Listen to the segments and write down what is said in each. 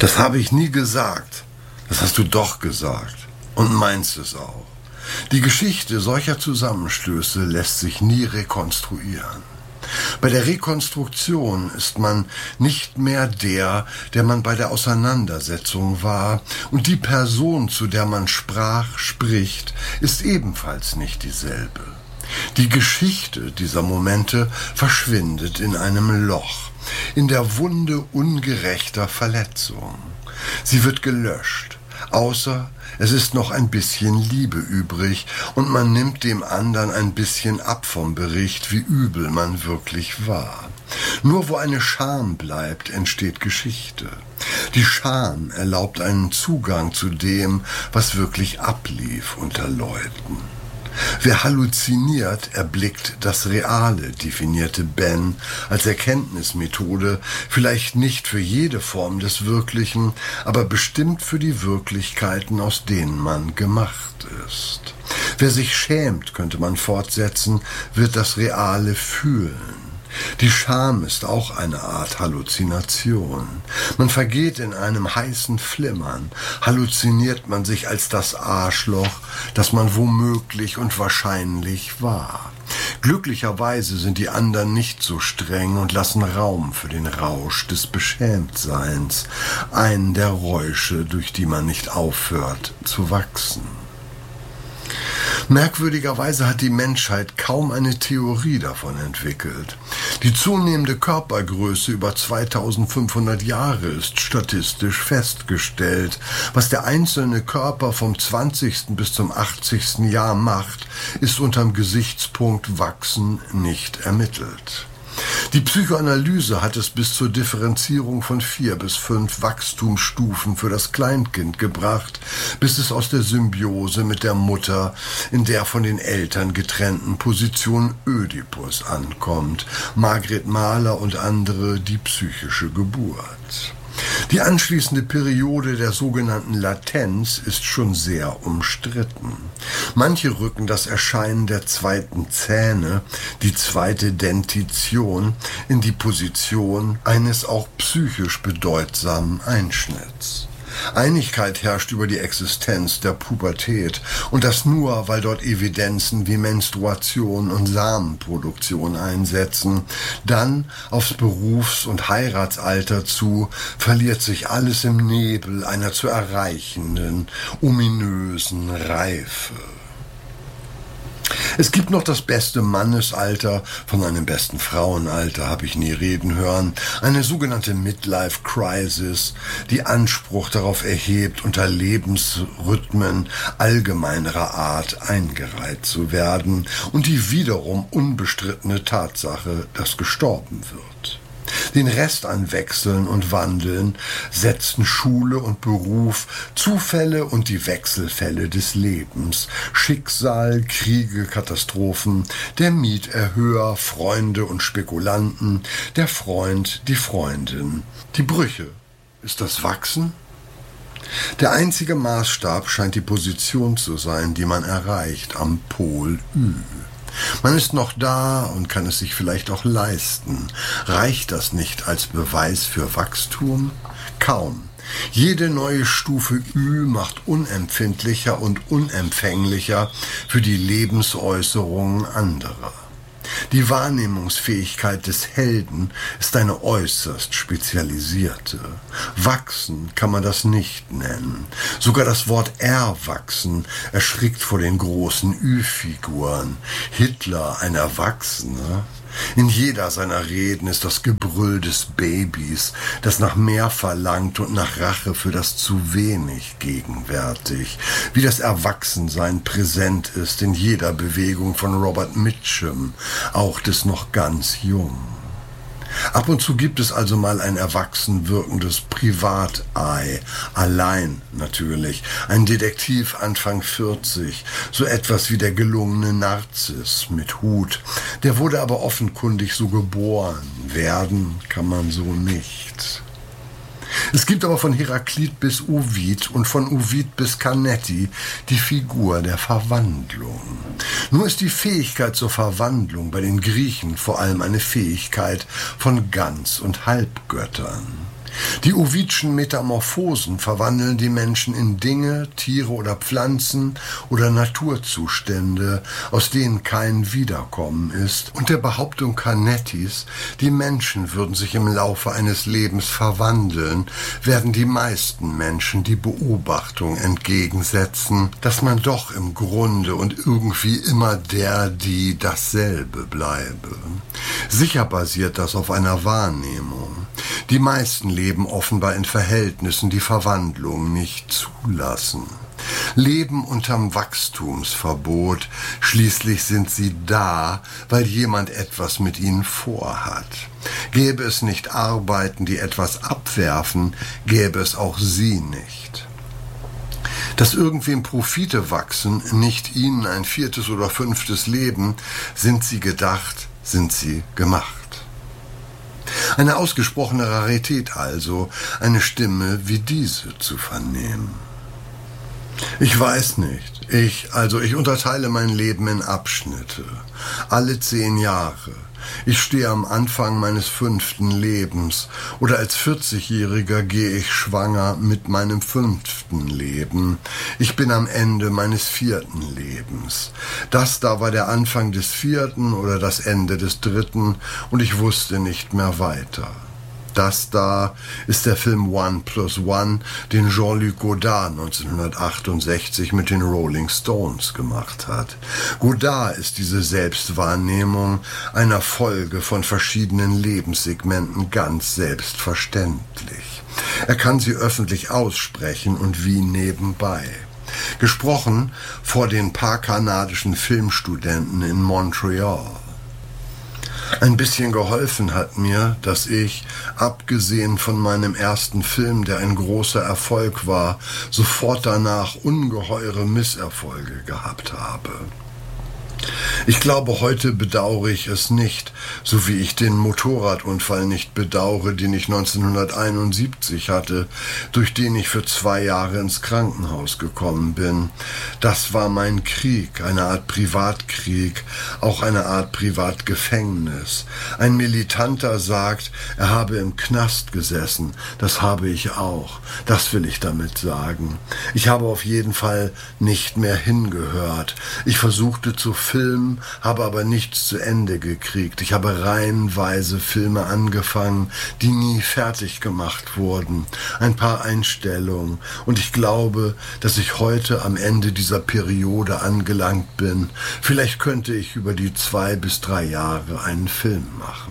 Das habe ich nie gesagt. Das hast du doch gesagt. Und meinst es auch. Die Geschichte solcher Zusammenstöße lässt sich nie rekonstruieren. Bei der Rekonstruktion ist man nicht mehr der man bei der Auseinandersetzung war, und die Person, zu der man spricht, ist ebenfalls nicht dieselbe. Die Geschichte dieser Momente verschwindet in einem Loch, in der Wunde ungerechter Verletzung. Sie wird gelöscht, außer es ist noch ein bisschen Liebe übrig und man nimmt dem anderen ein bisschen ab vom Bericht, wie übel man wirklich war. Nur wo eine Scham bleibt, entsteht Geschichte. Die Scham erlaubt einen Zugang zu dem, was wirklich ablief unter Leuten. Wer halluziniert, erblickt das Reale, definierte Ben als Erkenntnismethode, vielleicht nicht für jede Form des Wirklichen, aber bestimmt für die Wirklichkeiten, aus denen man gemacht ist. Wer sich schämt, könnte man fortsetzen, wird das Reale fühlen. Die Scham ist auch eine Art Halluzination. Man vergeht in einem heißen Flimmern, halluziniert man sich als das Arschloch, das man womöglich und wahrscheinlich war. Glücklicherweise sind die anderen nicht so streng und lassen Raum für den Rausch des Beschämtseins, einen der Räusche, durch die man nicht aufhört zu wachsen. Merkwürdigerweise hat die Menschheit kaum eine Theorie davon entwickelt. Die zunehmende Körpergröße über 2500 Jahre ist statistisch festgestellt. Was der einzelne Körper vom 20. bis zum 80. Jahr macht, ist unterm Gesichtspunkt Wachsen nicht ermittelt. Die Psychoanalyse hat es bis zur Differenzierung von 4 bis 5 Wachstumsstufen für das Kleinkind gebracht, bis es aus der Symbiose mit der Mutter in der von den Eltern getrennten Position Ödipus ankommt. Margret Mahler und andere, die psychische Geburt. Die anschließende Periode der sogenannten Latenz ist schon sehr umstritten. Manche rücken das Erscheinen der zweiten Zähne, die zweite Dentition, in die Position eines auch psychisch bedeutsamen Einschnitts. Einigkeit herrscht über die Existenz der Pubertät, und das nur, weil dort Evidenzen wie Menstruation und Samenproduktion einsetzen. Dann aufs Berufs- und Heiratsalter zu, verliert sich alles im Nebel einer zu erreichenden, ominösen Reife. Es gibt noch das beste Mannesalter, von einem besten Frauenalter habe ich nie reden hören, eine sogenannte Midlife Crisis, die Anspruch darauf erhebt, unter Lebensrhythmen allgemeinerer Art eingereiht zu werden, und die wiederum unbestrittene Tatsache, dass gestorben wird. Den Rest an Wechseln und Wandeln setzten Schule und Beruf, Zufälle und die Wechselfälle des Lebens, Schicksal, Kriege, Katastrophen, der Mieterhöher, Freunde und Spekulanten, der Freund, die Freundin. Die Brüche. Ist das Wachsen? Der einzige Maßstab scheint die Position zu sein, die man erreicht am Pol Ü. Man ist noch da und kann es sich vielleicht auch leisten. Reicht das nicht als Beweis für Wachstum? Kaum. Jede neue Stufe Ü macht unempfindlicher und unempfänglicher für die Lebensäußerungen anderer. Die Wahrnehmungsfähigkeit des Helden ist eine äußerst spezialisierte. Wachsen kann man das nicht nennen. Sogar das Wort erwachsen erschrickt vor den großen Ü-Figuren. Hitler, ein Erwachsener? In jeder seiner Reden ist das Gebrüll des Babys, das nach mehr verlangt und nach Rache für das zu wenig gegenwärtig. Wie das Erwachsensein präsent ist in jeder Bewegung von Robert Mitchum, auch des noch ganz Jungen. Ab und zu gibt es also mal ein erwachsen wirkendes Privatei, allein natürlich, ein Detektiv Anfang 40, so etwas wie der gelungene Narziss mit Hut. Der wurde aber offenkundig so geboren, werden kann man so nicht. Es gibt aber von Heraklit bis Ovid und von Ovid bis Canetti die Figur der Verwandlung. Nur ist die Fähigkeit zur Verwandlung bei den Griechen vor allem eine Fähigkeit von Ganz- und Halbgöttern. Die Ovidschen Metamorphosen verwandeln die Menschen in Dinge, Tiere oder Pflanzen oder Naturzustände, aus denen kein Wiederkommen ist. Und der Behauptung Canettis, die Menschen würden sich im Laufe eines Lebens verwandeln, werden die meisten Menschen die Beobachtung entgegensetzen, dass man doch im Grunde und irgendwie immer die dasselbe bleibe. Sicher basiert das auf einer Wahrnehmung. Die meisten leben offenbar in Verhältnissen, die Verwandlung nicht zulassen. Leben unterm Wachstumsverbot, schließlich sind sie da, weil jemand etwas mit ihnen vorhat. Gäbe es nicht Arbeiten, die etwas abwerfen, gäbe es auch sie nicht. Dass irgendwem Profite wachsen, nicht ihnen ein 4. oder 5. Leben, sind sie gedacht, sind sie gemacht. Eine ausgesprochene Rarität also, eine Stimme wie diese zu vernehmen. Ich weiß nicht. Ich unterteile mein Leben in Abschnitte. Alle 10 Jahre. Ich stehe am Anfang meines 5. Lebens oder als 40-Jähriger gehe ich schwanger mit meinem 5. Leben. Ich bin am Ende meines 4. Lebens. Das da war der Anfang des 4. oder das Ende des 3. und ich wusste nicht mehr weiter. Das da ist der Film One Plus One, den Jean-Luc Godard 1968 mit den Rolling Stones gemacht hat. Godard ist diese Selbstwahrnehmung einer Folge von verschiedenen Lebenssegmenten ganz selbstverständlich. Er kann sie öffentlich aussprechen und wie nebenbei. Gesprochen vor den paar kanadischen Filmstudenten in Montreal. Ein bisschen geholfen hat mir, dass ich, abgesehen von meinem ersten Film, der ein großer Erfolg war, sofort danach ungeheure Misserfolge gehabt habe. Ich glaube, heute bedauere ich es nicht, so wie ich den Motorradunfall nicht bedauere, den ich 1971 hatte, durch den ich für 2 Jahre ins Krankenhaus gekommen bin. Das war mein Krieg, eine Art Privatkrieg, auch eine Art Privatgefängnis. Ein Militanter sagt, er habe im Knast gesessen. Das habe ich auch. Das will ich damit sagen. Ich habe auf jeden Fall nicht mehr hingehört. Ich versuchte zu filmen, habe aber nichts zu Ende gekriegt. Ich habe reihenweise Filme angefangen, die nie fertig gemacht wurden. Ein paar Einstellungen. Und ich glaube, dass ich heute am Ende dieser Periode angelangt bin. Vielleicht könnte ich über die 2 bis 3 Jahre einen Film machen.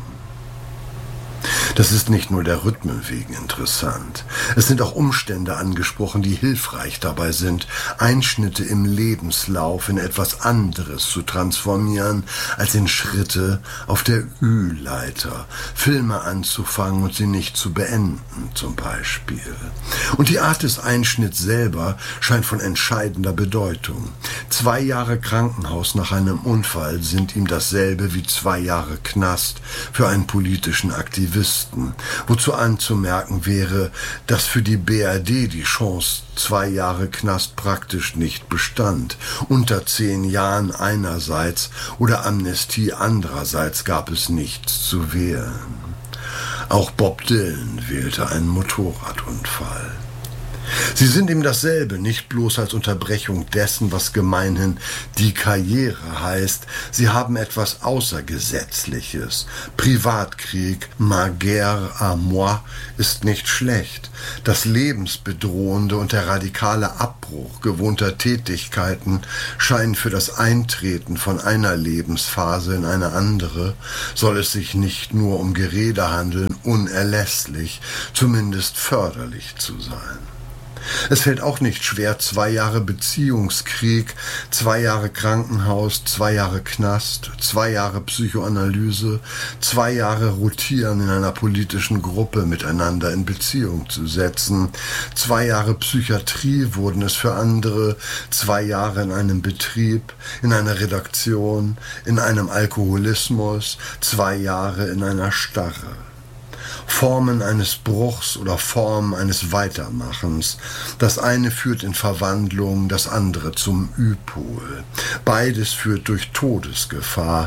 Das ist nicht nur der Rhythmen wegen interessant. Es sind auch Umstände angesprochen, die hilfreich dabei sind, Einschnitte im Lebenslauf in etwas anderes zu transformieren, als in Schritte auf der Ü-Leiter, Filme anzufangen und sie nicht zu beenden, zum Beispiel. Und die Art des Einschnitts selber scheint von entscheidender Bedeutung. 2 Jahre Krankenhaus nach einem Unfall sind ihm dasselbe wie 2 Jahre Knast für einen politischen Aktivisten. Wozu anzumerken wäre, dass für die BRD die Chance 2 Jahre Knast praktisch nicht bestand. Unter 10 Jahren einerseits oder Amnestie andererseits gab es nichts zu wählen. Auch Bob Dylan wählte einen Motorradunfall. Sie sind ihm dasselbe, nicht bloß als Unterbrechung dessen, was gemeinhin die Karriere heißt. Sie haben etwas Außergesetzliches. Privatkrieg, ma guerre à moi, ist nicht schlecht. Das Lebensbedrohende und der radikale Abbruch gewohnter Tätigkeiten scheinen für das Eintreten von einer Lebensphase in eine andere, soll es sich nicht nur um Gerede handeln, unerlässlich, zumindest förderlich zu sein. Es fällt auch nicht schwer, 2 Jahre Beziehungskrieg, 2 Jahre Krankenhaus, 2 Jahre Knast, 2 Jahre Psychoanalyse, 2 Jahre Rotieren in einer politischen Gruppe miteinander in Beziehung zu setzen. 2 Jahre Psychiatrie wurden es für andere, 2 Jahre in einem Betrieb, in einer Redaktion, in einem Alkoholismus, 2 Jahre in einer Starre. Formen eines Bruchs oder Formen eines Weitermachens. Das eine führt in Verwandlung, das andere zum Ü-Pol. Beides führt durch Todesgefahr.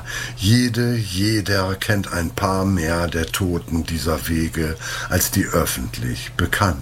Jeder kennt ein paar mehr der Toten dieser Wege als die öffentlich Bekannten.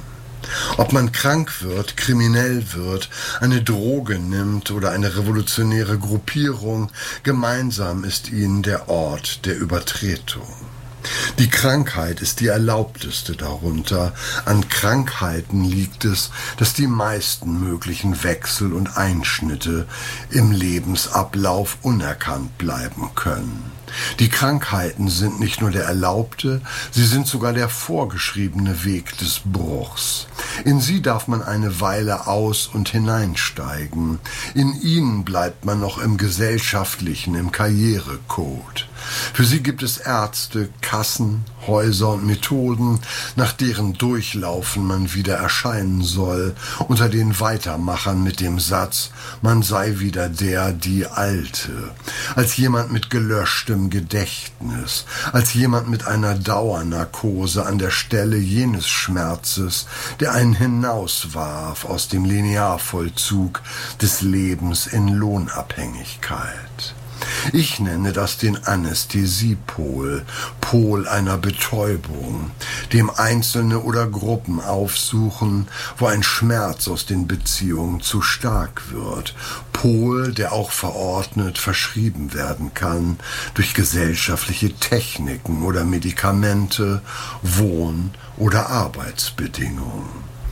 Ob man krank wird, kriminell wird, eine Droge nimmt oder eine revolutionäre Gruppierung, gemeinsam ist ihnen der Ort der Übertretung. Die Krankheit ist die erlaubteste darunter. An Krankheiten liegt es, dass die meisten möglichen Wechsel und Einschnitte im Lebensablauf unerkannt bleiben können. Die Krankheiten sind nicht nur der erlaubte, sie sind sogar der vorgeschriebene Weg des Bruchs. In sie darf man eine Weile aus- und hineinsteigen. In ihnen bleibt man noch im gesellschaftlichen, im Karrierecode. Für sie gibt es Ärzte, Kassen, Häuser und Methoden, nach deren Durchlaufen man wieder erscheinen soll, unter den Weitermachern mit dem Satz, man sei wieder die Alte, als jemand mit gelöschtem Gedächtnis, als jemand mit einer Dauernarkose an der Stelle jenes Schmerzes, der einen hinauswarf aus dem Linearvollzug des Lebens in Lohnabhängigkeit. Ich nenne das den Anästhesiepol, Pol einer Betäubung, dem Einzelne oder Gruppen aufsuchen, wo ein Schmerz aus den Beziehungen zu stark wird, Pol, der auch verordnet verschrieben werden kann durch gesellschaftliche Techniken oder Medikamente, Wohn- oder Arbeitsbedingungen.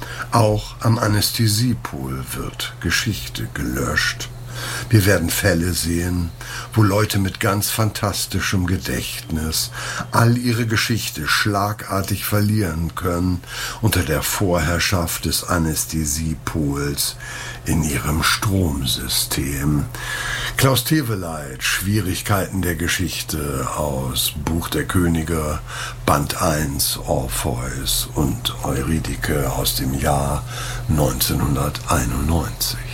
Auch am Anästhesiepol wird Geschichte gelöscht. Wir werden Fälle sehen, wo Leute mit ganz fantastischem Gedächtnis all ihre Geschichte schlagartig verlieren können unter der Vorherrschaft des Anästhesiepols in ihrem Stromsystem. Klaus Teweleit, Schwierigkeiten der Geschichte aus Buch der Könige, Band 1, Orpheus und Eurydike aus dem Jahr 1991.